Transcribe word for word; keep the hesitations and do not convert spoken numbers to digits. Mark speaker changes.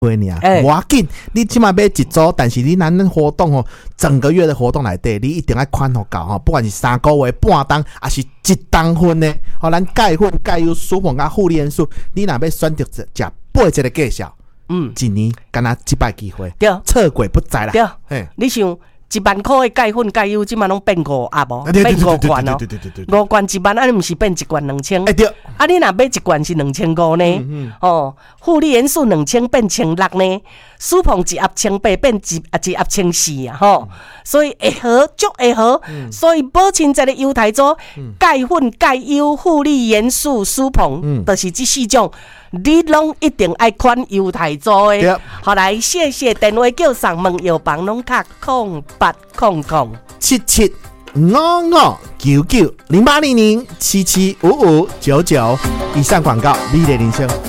Speaker 1: 贵呢，无要紧，你起码买一组，但是你咱活动哦，整个月的活动内底，你一定要款好够吼，不管是三个月、半当，还是一当份呢，吼，咱钙粉、钙优、舒膨甲护理元素，你若要选择食八一个介绍，嗯，一年敢若一摆机会，对，错过不再啦，
Speaker 2: 对，嘿，你想。一万块的钙粉钙优，即马拢变五啊无，变五罐哦。五罐一万，啊，你毋是变一罐两千？哎对。啊，你若买一罐是两千五呢？嗯嗯哦，护理元素两千变千六呢？舒膨一盒千八变一啊一盒千四啊吼。所以会好，足会好。嗯、所以保清这个优台组，钙粉钙优护理元素舒膨，嗯、就是这四种。你拢一定爱款优台组的，好来，谢谢电话叫上问药房拢卡空八空空
Speaker 1: 七七五五九九零八零零七七五五九九以上广告，你的铃声。